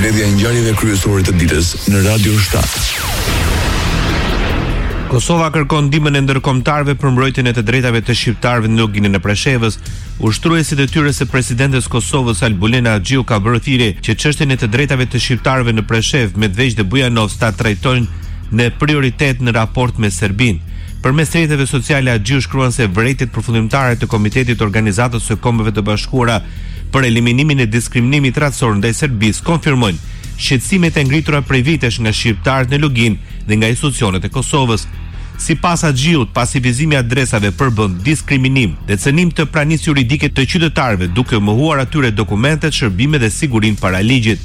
Mbledhja e ngjarjeve kryesore të ditës në Radio 7. Kosova kërkon ndihmën e ndërkombëtarëve për mbrojtjen e të drejtave të shqiptarëve në loginën e Preshevës. Ushtruesi i detyrës së presidentes Kosovës Albulena Xhiu ka bërë thirrje që çështjen e të drejtave të shqiptarëve në Preshevë, Medveç dhe Bujanovc ta trajtojnë në prioritet në raport me Serbinë. Përmes rrjeteve sociale Xhiu shkruan se vërejtjet përfundimtare të Komitetit të Organizatës së Kombeve të Bashkuara për eliminimin e diskriminimit racor ndaj Serbisë konfirmojnë shqetësimet e ngritura prej vitesh nga shqiptarët në loginë dhe nga institucionet e Kosovës. Sipas Xhiut, pasi vizimi adresave përbën diskriminim dhe cënim të pranisë juridike të qytetarëve, duke mohuar atyre dokumentet, shërbime dhe sigurinë para ligjit.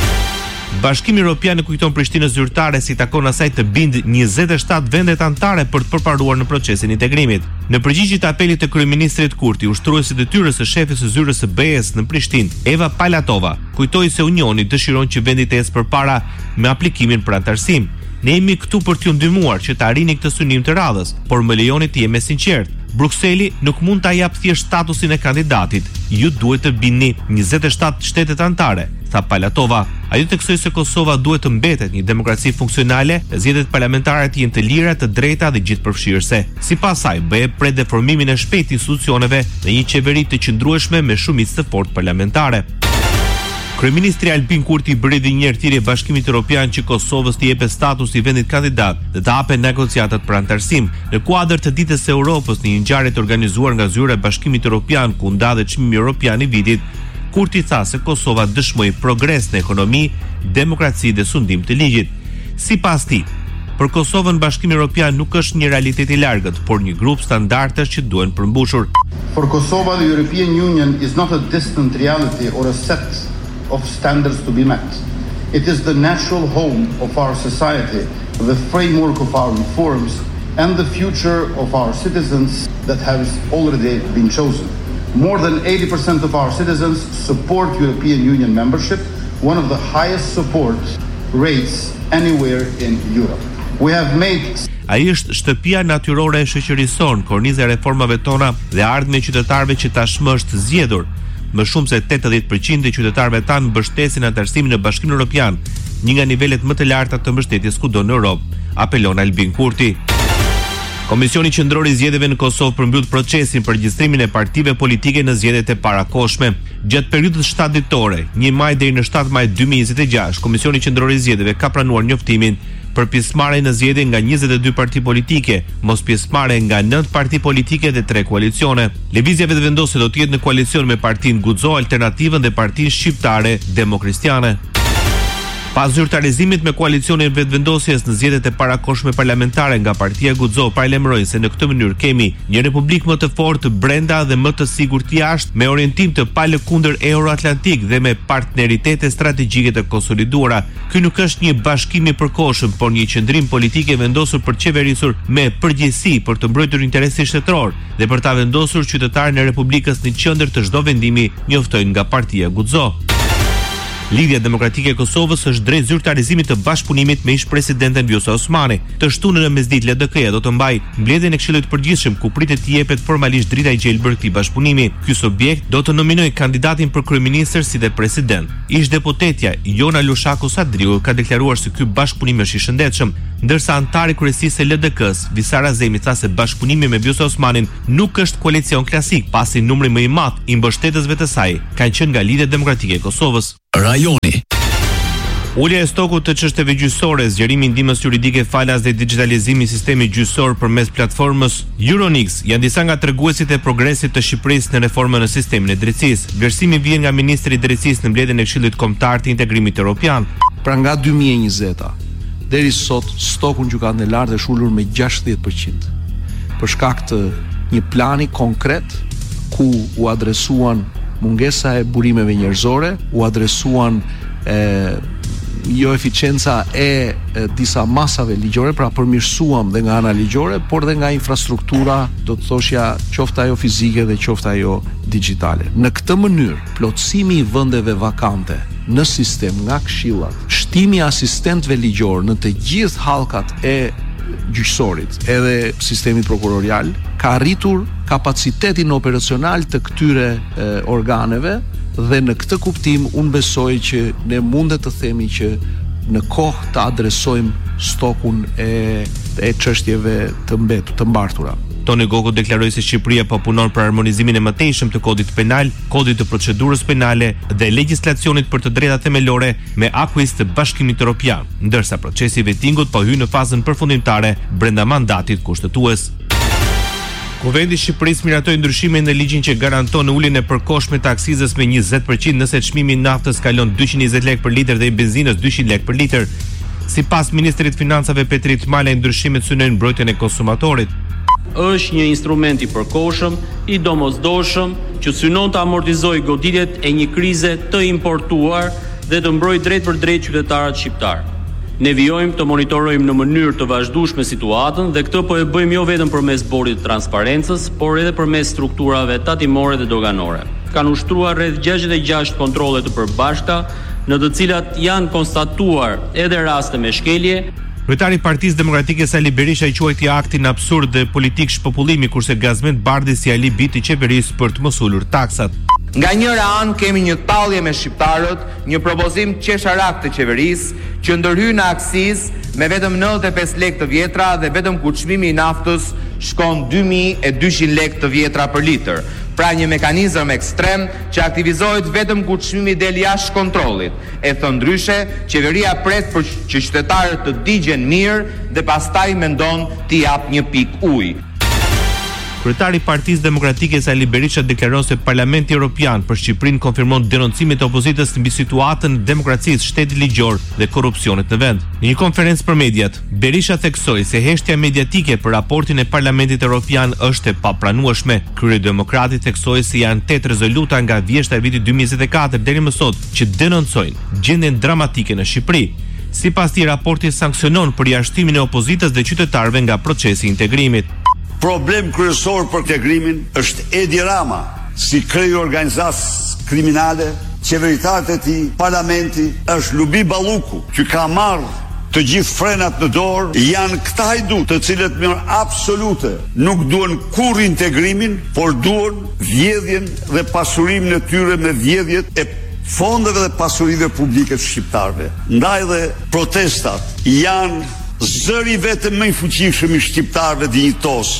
Bashkimi Evropian e kujton Prishtinës zyrtare si takon asaj të bind 27 vendet anëtare për të përparuar në procesin e integrimit. Në përgjigje të apelit të kryeministrit Kurti, ushtruesi i detyrës së shefit së zyrës së BE-s në Prishtinë, Eva Palatova, kujtoi se Unioni dëshiron që vendi të ecë përpara me aplikimin për anëtarësim. Ne jemi këtu për t'ju ndihmuar që të arrini këtë synim të radhës, por më lejoni të jem sinqert. Brukseli nuk mund ta jap thjesht statusin e kandidatit. Ju duhet të bini 27 shtetet anëtare, tha Palatova. Ajo theksoi se Kosova duhet të mbetet një demokraci funksionale, zgjedhjet parlamentare të jenë të lira, të drejta dhe gjithëpërfshirëse. Sipas saj, BE pret deformimin e shpejtë të institucioneve dhe një qeveri të qëndrueshme me shumicë të fortë parlamentare. Kryeministri Albin Kurti bëri edhe një herë thirrje Bashkimit Evropian që Kosovës t'i jepet status i vendit kandidat dhe të hapen negociatat për anëtarësim. Në kuadër të ditës së Europës, në një ngjarje të organizuar nga zyra e Bashkimit Evropian ku ndahet çmimi evropian i vitit, Kurti tha se Kosova dëshmoi progres në ekonomi, demokraci dhe sundim të ligjit. Sipas tij, për Kosovën Bashkimi Evropian nuk është një realitet i largët, por një grup standardesh që duhen përmbushur. For Kosovo, the European Union is not a distant reality or a set of standards to be met. It is the natural home of our society, the framework of our reforms, and the future of our citizens that has already been chosen. More than 80% of our citizens support European Union membership, one of the highest support rates anywhere in Europe. We have made Ai është shtëpia natyrore e shoqërisë sonë, korniza e reformave tona dhe ardhmja e qytetarëve që tashmë është zgjedhur. Më shumë se 80% e qytetarëve tanë mbështesin anëtarësimin në Bashkimin Evropian, një nga nivelet më të larta të mbështetjes kudo në Europë, apelon Albin Kurti. Komisioni Qendror i Zgjedhjeve në Kosovë përmbyll procesin për regjistrimin e partive politike në zgjedhjet e parakohshme. Gjatë periudhës 7 ditore, 1 maj deri në 7 maj 2026, Komisioni Qendror i Zgjedhjeve ka pranuar njoftimin për pjesëmarrje në zgjedhje nga 22 parti politike, mos pjesëmarrje nga 9 parti politike dhe 3 koalicione. Lëvizja vetëvendosje do të jetë në koalicion me Partinë Guxo, Alternativën dhe Partinë Shqiptare Demokratistiane. Pas zyrtarizimit me koalicionin vetëvendosjes në zgjedhjet e parakohshme parlamentare nga Partia Guxo, paralajmërojnë se në këtë mënyrë kemi një republikë më të fortë brenda dhe më të sigurt jashtë, me orientim të palëkundër euroatlantik dhe me partneritete strategjike të konsoliduara. Ky nuk është një bashkim i përkohshëm, por një qendrim politik i vendosur për të qeverisur me përgjegjësi për të mbrojtur interesin shtetëror dhe për ta vendosur qytetarën e Republikës në qendër të çdo vendimi, njoftojnë nga Partia Guxo. Lidhja Demokratike e Kosovës është drejt zyrtarizimit të bashkëpunimit me ish-presidenten Vjosa Osmani. Të shtunën në mesditë LDK-ja do të mbajë mbledhjen e Këshillit të Përgjithshëm ku pritet të jepet formalisht drita e gjelbër këtij bashkëpunimi. Ky subjekt do të nominojë kandidatin për kryeministër si dhe president. Ish-deputetja Jona Lushaku Sadriu ka deklaruar se ky bashkëpunim është i shëndetshëm, ndërsa antari kryesisë së LDK-s, Visara Zemi, tha se bashkëpunimi me Vjosa Osmanin nuk është koalicion klasik, pasi numri më i madh i mbështetësve të saj kanë qenë nga Lidhja Demokratike e Kosovës. Rajoni. Ulja e stokut të çështjeve gjyqësore, zgjerimi i ndihmës juridike falas dhe digitalizimi i sistemit gjyqësor përmes platformës Euronix janë disa nga treguesit e progresit të Shqipërisë në reformën në sistemin e drejtësisë. Vlerësimi vjen nga ministri i drejtësisë në mbledhjen e Këshillit Kombëtar të Integrimit Evropian. Pra nga 2020 deri sot stoku në gjykatën e lartë është ulur me 60% për shkak të një plani konkret ku u adresuan mungesa e burimeve njerëzore, u adresuan jo eficienca e disa masave ligjore, pra përmirësuam dhe nga ana ligjore, por dhe nga infrastruktura, do të thoshja, qoftë ajo fizike dhe qoftë ajo digjitale. Në këtë mënyrë, plotësimi i vendeve vakante në sistem nga këshillat, shtimi i asistentëve ligjor në të gjithë hallkat e gjyqësorit edhe sistemit prokurorial ka arritur kapacitetin operacional të këtyre organeve Dhe në këtë kuptim unë besoj që ne mundet të themi që në kohë të adresojmë stokun e çështjeve të mbartura. Toni Goku deklaroi se Shqipëria po punon për harmonizimin e mëtejshëm të kodit penal, kodit të procedurës penale dhe legjislacionit për të drejtat themelore me akuis të Bashkimit Evropian, ndërsa procesi i vettingut po hyn në fazën përfundimtare brenda mandatit kushtetues. Kuvendi i Shqipërisë miratoi ndryshime në ligjin që garanton uljen e përkohshme të aksizës me 20% nëse çmimi i naftës kalon 220 lekë për litër dhe i benzinës 200 lekë për litër. Sipas ministrit financave Petrit Malaj, ndryshimet synojnë mbrojtjen e konsumatorit. Është një instrument i përkohshëm, i domosdoshëm, që synon të amortizojë goditjet e një krize të importuar dhe të mbrojë drejt për drejt qytetarët shqiptar. Ne vijojmë të monitorojmë në mënyrë të vazhdueshme situatën dhe këtë po e bëjmë jo vetëm përmes bordit të transparencës, por edhe përmes strukturave tatimore dhe doganore. Kanë ushtruar rreth 66 kontrolle të përbashkëta, në të cilat janë konstatuar edhe raste me shkelje. Kryetari i Partisë Demokratike Sali Berisha i quajti aktin absurd dhe politik shpopullimi, kurse Gazmend Bardhi si alibi i qeverisë për të mos ulur taksat. Nga njëra anë kemi një tallje me shqiptarët, një propozim qesharak të qeverisë që ndërhyn në aksizë me vetëm 95 lekë të vjetra dhe vetëm kur çmimi i naftës shkon 2200 lekë të vjetra për litër. Pra një mekanizëm ekstrem që aktivizohet vetëm kur çmimi del jashtë kontrollit. E thënë ndryshe, qeveria pret për që qytetarët të digjen mirë dhe pastaj mendon t'i jap një pikë ujë. Kryetari i Partisë Demokratike Sali Berisha deklaron se Parlamenti Evropian për Shqipërinë konfirmon denoncimet e opozitës mbi situatën e demokracisë, shtetit ligjor dhe korrupsionit në vend. Në një konferencë për mediat, Berisha theksoi se heshtja mediatike për raportin e Parlamentit Evropian është e papranueshme. Kryedemokrati theksoi se janë 8 rezoluta nga vjeshta e vitit 2024 deri më sot që denoncojnë gjendjen dramatike në Shqipëri. Sipas tij, raporti sanksionon përjashtimin e opozitës dhe qytetarëve nga procesi i integrimit. Problem kryesor për integrimin është Edi Rama, si kreu organizatë kriminale, qeveritarët e tij, parlamenti, është Lubi Balluku, që ka marrë të gjithë frenat në dorë, janë këta hajdut të cilët me absolute nuk duan kurrë integrimin, por duan vjedhjen dhe pasurimin e tyre me vjedhjet e fondeve dhe pasurive publike të shqiptarëve. Ndaj dhe protestat janë zëri vetëm më i fuqishëm i shqiptarëve dinjitos.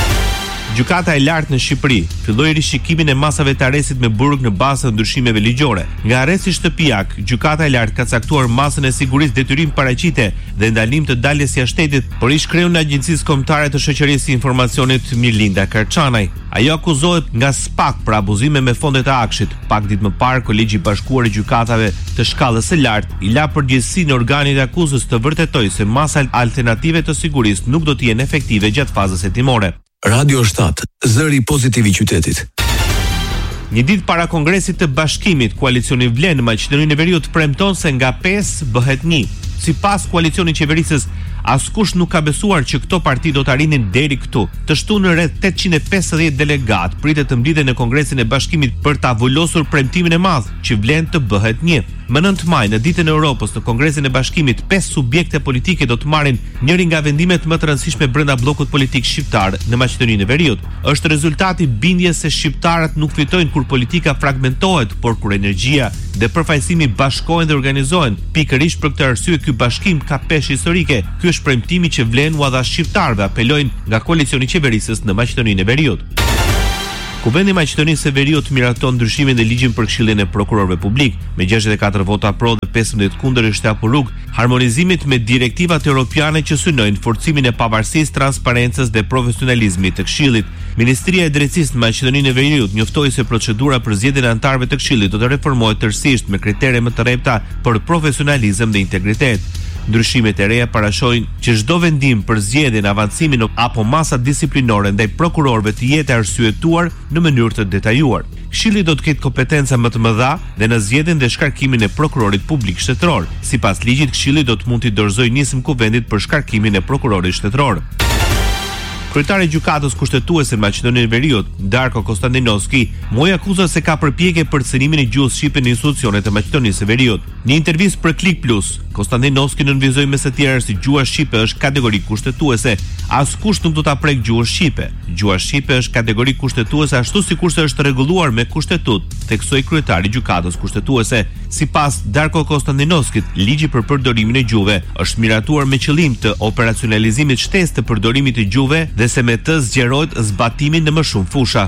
Gjykata e lartë në Shqipëri filloi rishikimin e masave të arrestit me burg në bazë të ndryshimeve ligjore. Nga arresti shtëpiak, gjykata e lartë ka caktuar masën e sigurisë detyrim paraqite dhe ndalim të daljes jashtë shtetit, por ish kreun në Agjencisë Kombëtare të Shoqërisë së Informacionit Mirlinda Karçanaj. Ajo akuzohet nga SPAK për abuzime me fondet e akshit. Pak ditë më parë, Kolegji i Bashkuar i Gjykatave të shkallës së lartë i la përgjegjësinë organit të akuzës të vërtetojë se masa alternative të sigurisë nuk do të jenë efektive gjatë fazës hetimore. Radio 7, zëri pozitiv i qytetit. Një ditë para Kongresit të Bashkimit, koalicioni Vlen në Maqedoninë e Veriut premton se nga 5 bëhet 1. Sipas koalicionit qeverisës, askush nuk ka besuar që këto parti do të arrinin deri këtu. Të shtunë rreth 850 delegat pritet të mblidhen në Kongresin e Bashkimit për ta vulosur premtimin e madh që Vlen të bëhet 1. Më 9 maj, në ditën e Europës, në Kongresin e Bashkimit, 5 subjekte politike do të marrin njëri nga vendimet më të rëndësishme brenda bllokut politik shqiptar në Maqedoninë e Veriut. Është rezultati bindjes se shqiptarët nuk fitojnë kur politika fragmentohet, por kur energjia dhe përfaqësimi bashkohen dhe organizohen. Pikërisht për këtë arsye ky bashkim ka peshë historike. Ky është premtimi që Vlen u dha shqiptarëve, apelojnë nga koalicioni i qeverisës në Maqedoninë e Veriut. Kuvendi i Maqedonisë së Veriut miraton ndryshimin e ligjit për Këshillin e Prokurorëve Publik, me 64 vota pro dhe 15 kundër është hapur rrugë harmonizimit me direktivat europiane që synojnë forcimin e pavarësisë, transparencës dhe profesionalizmit të Këshillit. Ministria e Drejtësisë në Maqedoninë e Veriut njoftoi se procedura për zgjedhjen e anëtarëve të Këshillit do të reformohet tërësisht me kritere më të rrepta për profesionalizëm dhe integritet. Ndryshimet e reja parashojnë që çdo vendim për zgjedhjen, avancimin apo masa disiplinore ndaj prokurorëve të jetë arsyetuar në mënyrë të detajuar. Këshilli do të ketë kompetenca më të mëdha dhe në zgjedhjen dhe shkarkimin e prokurorit publik shtetëror. Sipas ligjit, Këshilli do të mund t'i dorëzojë nisëm kuvendit për shkarkimin e prokurorit shtetëror. Kryetari i gjykatës kushtetuese në Maqedoninë e Veriut, Darko Konstantinovski, muaj akuzon se ka përpjekje për cënimin e gjuhës shqipe në institucionet e Maqedonisë së Veriut. Në intervistë për Klik Plus, Konstantinovski nënvizoi me së tjerë se gjuha shqipe është kategori kushtetuese. Askush nuk do ta prek gjuhën shqipe. Gjuha shqipe është kategori kushtetuese ashtu sikurse është rregulluar me kushtetut, theksoi kryetari i gjykatës kushtetuese. Sipas Darko Konstantinovskit, ligji për përdorimin e gjuhëve është miratuar me qëllim të operacionalizimit shtesë të përdorimit të gjuhëve dhe se me të zgjerohet zbatimi në më shumë fusha.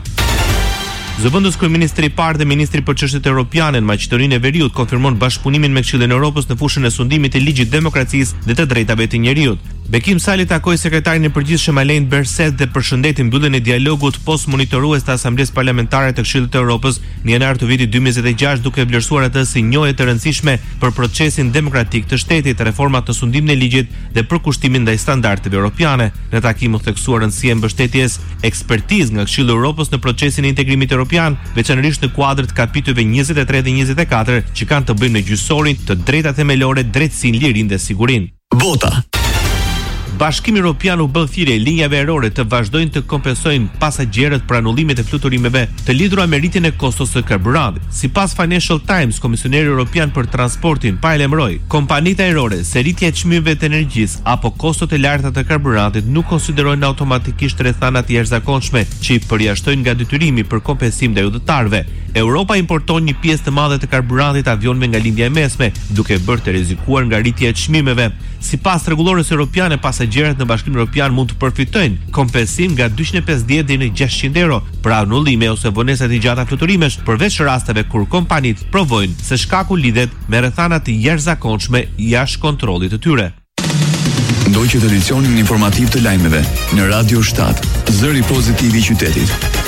Zëvendës kryeministri i parë dhe ministri për çështjet europiane në Maqedoninë e Veriut konfirmon bashkëpunimin me Këshillin e Evropës në fushën e sundimit të ligjit demokracisë dhe të drejtave të njerëzit. Bekim Sali takoi sekretarin e përgjithshëm Alain Berset dhe përshëndeti mbylljen e dialogut post monitorues të Asamblesë Parlamentare të Këshillit të Evropës në janar të vitit 2026, duke vlerësuar atë si njohje e rëndësishme për procesin demokratik të shtetit, reformat në sundimin e ligjit dhe përkushtimin ndaj standardeve europiane. Në takim u theksuar rëndësia e mbështetjes ekspertizë nga Këshilli i Evropës në procesin e integrimit europian, veçanërisht në kuadër të kapitujve 23 dhe 24 që kanë të bëjnë me gjyqësorin, të drejtat themelore, drejtësinë, lirinë dhe sigurinë. Bota. Bashkimi Evropian u bë thirrje linjave ajrore të vazhdojnë të kompensojnë pasagerët për anullimet e fluturimeve të lidhura me rritjen e kostos së karburantit. Sipas Financial Times, Komisioneri Evropian për Transportin paralajmëroi kompanitë ajrore se rritja e çmimeve të energjisë apo kostot e larta të karburantit nuk konsiderojnë automatikisht rrethana të jashtëzakonshme që i përjashtojnë nga detyrimi për kompensim ndaj udhëtarëve. Europa importon një pjesë të madhe të karburantit avionëve nga lindja e mesme, duke bërë të rrezikuar nga rritja e çmimeve. Sipas rregullores europiane, pasagerët në Bashkimin Evropian mund të përfitojnë kompensim nga 250 deri në 600 euro për anullime ose vonesa të gjata fluturimesh, përveç rasteve kur kompanitë provojnë se shkaku lidhet me rrethana të jashtëzakonshme jashtë kontrollit të tyre. Ndoqët edicionin informativ të lajmeve në Radio 7, zëri pozitiv i qytetit.